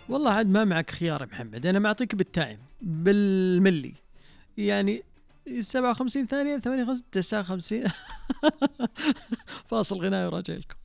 والله عاد ما معك خيار يا محمد، أنا معطيك بالتايم بالملي يعني 57 ثانية 58 59. فاصل غنائي وراجع لكم.